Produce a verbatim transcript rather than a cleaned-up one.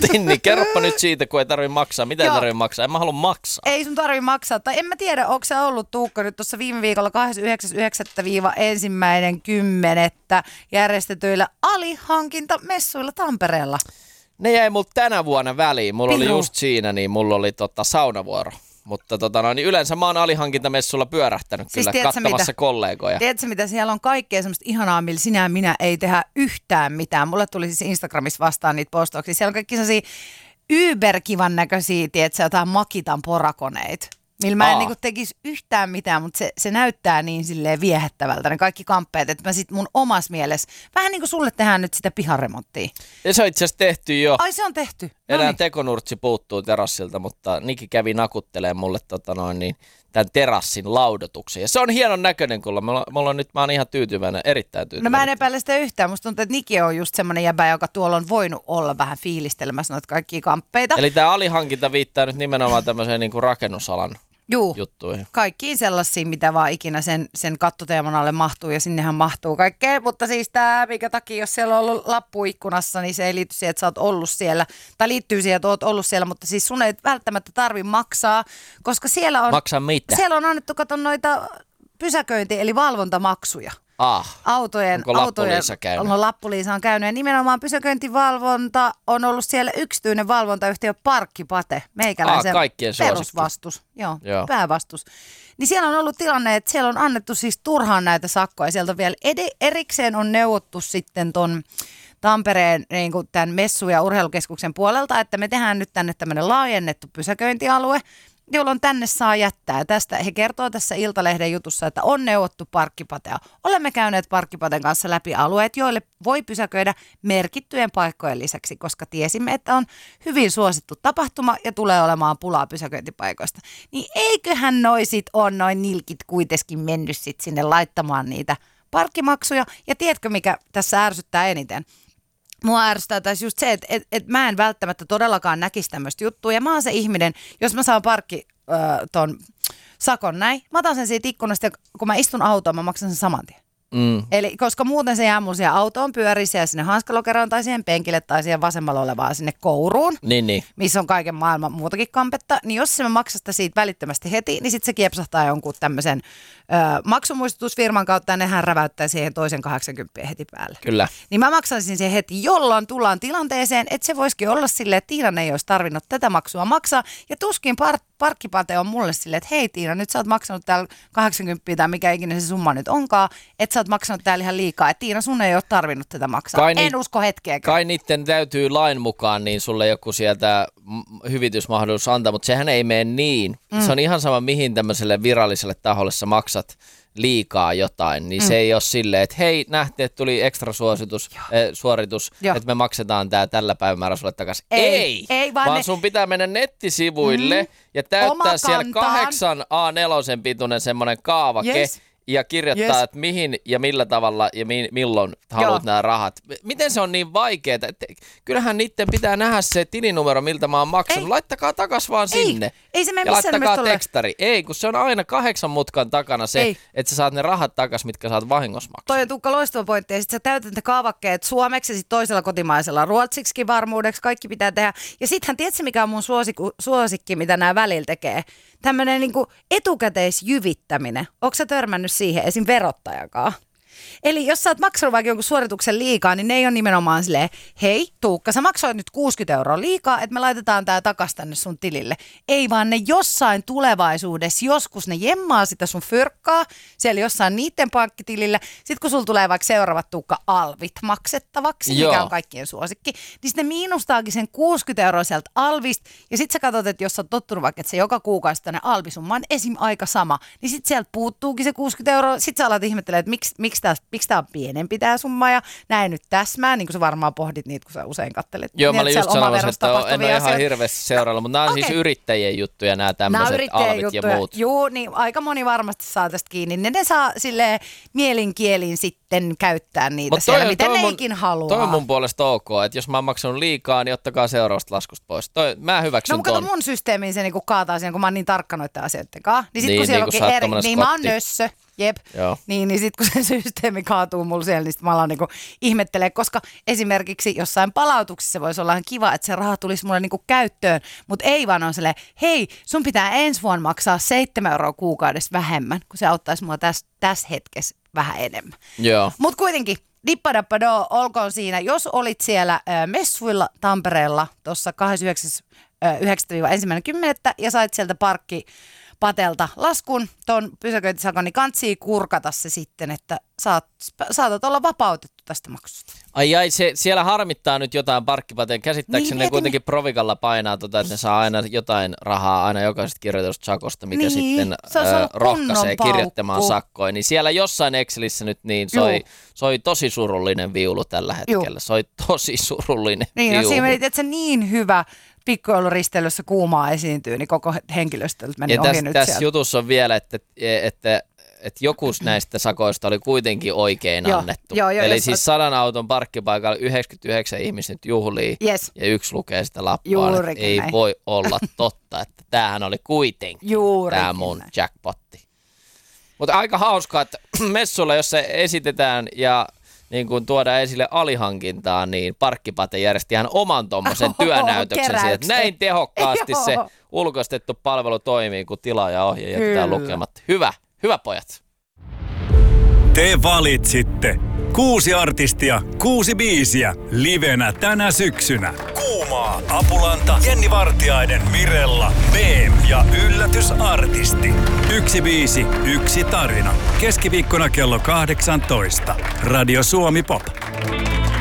Tinni, kerropa nyt siitä, kun ei tarvitse maksaa. Mitä ei tarvitse maksaa? En mä halua maksaa. Ei sun tarvitse maksaa. Tai en mä tiedä, onko se ollut Tuukka nyt tuossa viime viikolla kahdeskymmenesyhdeksäs yhdeksättä ensimmäinen kymmenettä järjestetyillä alihankintamessuilla Tampereella. Ne jäi mulla tänä vuonna väliin. Mulla Piru. oli just siinä, niin mulla oli tota saunavuoro. Mutta tota, no, niin yleensä mä oon alihankintamessuilla pyörähtänyt Siis kyllä tiedätkö katsomassa mitä? kollegoja. Tiedätkö mitä? Siellä on kaikkea semmoista ihanaa, millä sinä ja minä ei tehdä yhtään mitään. Mulle tuli siis Instagramissa vastaan niitä postauksia. Siellä on kaikki sellaisia yberkivan näköisiä, tiedätkö, jotain Makitan porakoneita. Millä mä en niin tekisi yhtään mitään, mutta se, se näyttää niin silleen viehättävältä, ne kaikki kamppeet, että mä sit mun omassa mielessä, vähän niin kuin sulle tehdään nyt sitä piharemonttia. Ja se on itse asiassa tehty jo. Ai se on tehty. Enää Noniin. tekonurtsi puuttuu terassilta, mutta Niki kävi nakuttelemaan mulle tota noin, niin, tämän terassin laudotuksen. Ja se on hienon näköinen, kun mulla, mulla on nyt, mä oon ihan tyytyväinen, erittäin tyytyväinen. No mä en epäile sitä yhtään. Musta tuntuu, että Niki on just semmoinen jäbä, joka tuolla on voinut olla vähän fiilistelemässä noita kaikkia kamppeita. Eli tämä alihankinta viittaa nyt nimenomaan tämmöiseen niin kuin rakennusalan Juu, juttuihin. kaikkiin sellaisiin, mitä vaan ikinä sen, sen kattoteeman alle mahtuu, ja sinnehän mahtuu kaikkea. Mutta siis tämä, mikä takia, jos siellä on ollut lappu ikkunassa, niin se ei liity siihen, että sä oot ollut siellä. Tai liittyy siihen, että oot ollut siellä, mutta siis sun ei välttämättä tarvi maksaa, koska siellä on... Maksaa mitä? Siellä on annettu, kato noita pysäköinti- eli valvontamaksuja. Ah, Autojen, onko autojen, Lappu-Liisa käynyt? No, Lappu-Liisa on käynyt ja nimenomaan pysäköintivalvonta on ollut siellä yksityinen valvontayhtiö Parkkipate, meikäläisen ah, kaikkien suosikki. perusvastus, joo, Joo. päävastus. Niin siellä on ollut tilanne, että siellä on annettu siis turhaan näitä sakkoja. Sieltä vielä ed- erikseen on neuvottu sitten ton Tampereen niin kuin tämän messu- ja urheilukeskuksen puolelta, että me tehdään nyt tänne tämmöinen laajennettu pysäköintialue, jolloin tänne saa jättää. Tästä he kertoo tässä Iltalehden jutussa, että on neuvottu Parkkipatea. Olemme käyneet Parkkipaten kanssa läpi alueet, joille voi pysäköidä merkittyjen paikkojen lisäksi, koska tiesimme, että on hyvin suosittu tapahtuma ja tulee olemaan pulaa pysäköintipaikoista. Niin eiköhän noi sit on noin nilkit kuitenkin mennyt sit sinne laittamaan niitä parkkimaksuja. Ja tiedätkö, mikä tässä ärsyttää eniten? Mua ärsyttää taas just se, että et, et mä en välttämättä todellakaan näkisi tämmöistä juttua. Ja mä oon se ihminen, jos mä saan parkki äh, ton sakon näin, mä otan sen siitä ikkunasta ja kun mä istun autoon, mä maksan sen saman tien. Mm. Eli koska muuten se jää mun siihen autoon pyörissä ja sinne hanskalokeroon tai siihen penkille tai siihen vasemmalla olevaan sinne kouruun, Niin, niin. missä on kaiken maailman muutakin kampetta, niin jos se mä maksan sitä siitä välittömästi heti, niin sitten se kiepsahtaa jonkun tämmöisen ö, maksumuistutusfirman kautta ja nehän räväyttää siihen toisen kahdeksankymmentä heti päälle. Kyllä. Niin mä maksaisin sen heti, jolloin tullaan tilanteeseen, että se voisikin olla silleen, että Tiina ei olisi tarvinnut tätä maksua maksaa ja tuskin par- parkkipate on mulle silleen, että hei Tiina, nyt sä oot maksanut täällä kahdeksankymmentä tai mikä ikinä se summa nyt onkaan, että sä oot maksanut täällä ihan liikaa, että Tiina sun ei ole tarvinnut tätä maksaa. Kai en ni- usko hetkeäkään. Kai niiden täytyy lain mukaan niin sulle joku sieltä hyvitysmahdollisuus antaa, mutta sehän ei mene niin. Mm. Se on ihan sama mihin tämmöiselle viralliselle taholle sä maksat liikaa jotain, niin mm. se ei ole silleen, että hei, nähtiin, että tuli ekstra suositus, äh, suoritus, Joo. että me maksetaan tää tällä päivämäärällä sulle takaisin. Ei, ei, ei vaan, vaan ne... sun pitää mennä nettisivuille mm. ja täyttää siellä kahdeksan A neljä pituinen semmoinen kaavake, yes. ja kirjoittaa, yes. että mihin ja millä tavalla ja mi- milloin haluat nämä rahat. Miten se on niin vaikeaa? Kyllähän niiden pitää nähdä se tilinumero, miltä mä oon maksanut. Ei. Laittakaa takas vaan Ei. sinne. Ei se mene ja missään laittakaa ole. tekstari. Ei, kun se on aina kahdeksan mutkan takana se, Ei. että sä saat ne rahat takas, mitkä saat vahingossa maksaa. Toi on Tuukka loistava pointti. Ja sit sä täytät ne kaavakkeet suomeksi ja sit toisella kotimaisella ruotsiksi varmuudeksi. Kaikki pitää tehdä. Ja sittenhän tiedätkö, mikä on mun suosiku, suosikki, mitä nämä välillä tekee? Tämmöinen niinku etukäteisjyvittäminen. Onko sä törmännyt siihen esim. Verottajakaan? Eli jos sä oot maksanut vaikka jonkun suorituksen liikaa, niin ne ei ole nimenomaan silleen, hei Tuukka, sä maksoit nyt kuusikymmentä euroa liikaa, että me laitetaan tää takas tänne sun tilille. Ei vaan ne jossain tulevaisuudessa, joskus ne jemmaa sitä sun fyrkkaa, siellä jossain niiden pankkitilillä. Sitten kun sulla tulee vaikka seuraavat Tuukka alvit maksettavaksi, Joo. mikä on kaikkien suosikki, niin sitten ne miinustaakin sen kuusikymmentä euroa sieltä alvista. Ja sitten sä katsot, että jos sä oot tottunut vaikka, että se joka kuukausi tänne alvisumma on esim. Aika sama, niin sitten sieltä puuttuukin se kuusikymmentä euroa. Sitten sä alat ihmettelemään, että miksi, miksi Tää, miksi tämä on pienempi tämä summa ja näin nyt täsmää, niin kuin sä varmaan pohdit niitä, kun sä usein kattelet. Joo, niin, mä olin just sanomassa, että en ole ihan asioita. hirveästi seurailla, mutta nämä on okay. siis yrittäjien juttuja, nämä tämmöiset alvit juttuja. Ja muut. Joo, niin aika moni varmasti saa tästä kiinni. Ne, ne saa silleen mielinkielin sitten käyttää niitä Mut siellä, miten ne mun, ikin haluaa. Toi on mun puolesta ok, että jos mä oon maksanut liikaa, niin ottakaa seuraavasta laskusta pois. Toi, mä hyväksyn no, mutta ton. No mun systeemiin se niinku kaataa siihen, kun mä oon niin tarkka noiden asioiden kanssa. Niin sit niin, kun siellä niin, onkin eri, niin mä oon nössö. jep. Joo. Niin, niin sitten kun se systeemi kaatuu mulla siellä, niin sit mä alan niinku ihmettelee, koska esimerkiksi jossain palautuksissa voisi olla ihan kiva, että se raha tulisi mulle niinku käyttöön, mutta ei vaan on silleen, hei, sun pitää ensi vuonna maksaa seitsemän euroa kuukaudessa vähemmän, kun se auttaisi mua tässä täs hetkessä vähän enemmän. Joo. Mutta kuitenkin, dippadappadoo, olkoon siinä, jos olit siellä äh, messuilla Tampereella tuossa kahdeskymmenesyhdeksäs yhdeksättä ensimmäinen kymmenettä ja sait sieltä parkkipatelta laskun ton pysäköintisakon, niin kantsii kurkata se sitten, että saat, saatat olla vapautettu tästä maksusta. Ai ai, se, siellä harmittaa nyt jotain parkkipateen. Käsittääkseni niin, ne kuitenkin niin. Provikalla painaa, tota, että ne saa aina jotain rahaa aina jokaisesta kirjoitusta sakosta, mikä niin, sitten äh, rohkaisee kirjoittamaan sakkoja. Niin siellä jossain Excelissä nyt niin soi, soi tosi surullinen viulu tällä hetkellä. Juh. Soi tosi surullinen niin, viulu. No, siinä meni, että se niin hyvä pikkujouluristeilyssä kuumaa esiintyy, niin koko henkilöstöltä meni ja ohi täs, nyt tässä sieltä. jutussa on vielä, että, että, että joku näistä sakoista oli kuitenkin oikein joo, annettu. joo, joo, Eli jos siis oot... sadan auton parkkipaikalla yhdeksänkymmentäyhdeksän ihmistä nyt juhlii yes. ja yksi lukee sitä lappua. Juurikin ei näin. voi olla totta, että tämähän oli kuitenkin tämä mun näin. jackpotti. Mutta aika hauskaa, että messulla, jos se esitetään ja niin kun tuodaan esille alihankintaa, niin Parkkipate järjesti ihan oman tommosen työnäytöksen siitä, että näin tehokkaasti se ulkoistettu palvelu toimii, kun tilaajaohje jätetään lukematta. Hyvä, hyvä pojat. Te valitsitte kuusi artistia, kuusi biisiä, livenä tänä syksynä. Kuumaa, Apulanta, Jenni Vartiainen, Mirella, Beem ja yllätysartisti. Yksi biisi, yksi tarina. Keskiviikkona kello kahdeksantoista. Radio Suomi Pop.